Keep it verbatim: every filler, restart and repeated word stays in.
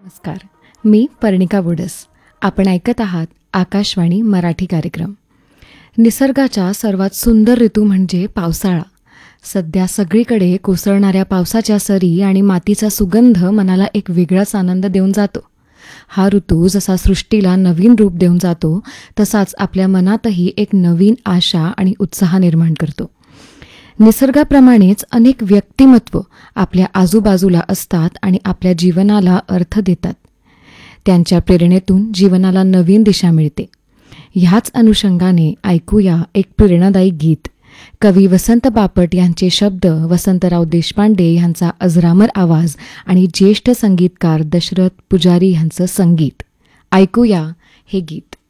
नमस्कार, मी पर्णिका बोडस. आपण ऐकत आहात आकाशवाणी मराठी कार्यक्रम. निसर्गाचा सर्वात सुंदर ऋतू म्हणजे पावसाळा. सध्या सगळीकडे कोसळणाऱ्या पावसाच्या सरी आणि मातीचा सुगंध मनाला एक वेगळाच आनंद देऊन जातो. हा ऋतू जसा सृष्टीला नवीन रूप देऊन जातो, तसाच आपल्या मनातही एक नवीन आशा आणि उत्साह निर्माण करतो. निसर्गाप्रमाणेच अनेक व्यक्तिमत्व आपल्या आजूबाजूला असतात आणि आपल्या जीवनाला अर्थ देतात. त्यांच्या प्रेरणेतून जीवनाला नवीन दिशा मिळते. ह्याच अनुषंगाने ऐकूया एक प्रेरणादायी गीत. कवी वसंत बापट यांचे शब्द, वसंतराव देशपांडे यांचा अजरामर आवाज आणि ज्येष्ठ संगीतकार दशरथ पुजारी यांचं संगीत. ऐकूया हे गीत.